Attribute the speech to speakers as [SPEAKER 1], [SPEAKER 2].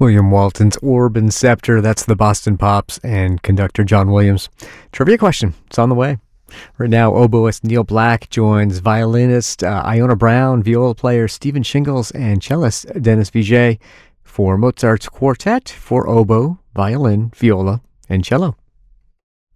[SPEAKER 1] William Walton's Orb and Scepter, that's the Boston Pops, and conductor John Williams. Trivia question, it's on the way. Right now, oboist Neil Black joins violinist Iona Brown, viola player Stephen Shingles, and cellist Dennis Vijay for Mozart's quartet for oboe, violin, viola, and cello.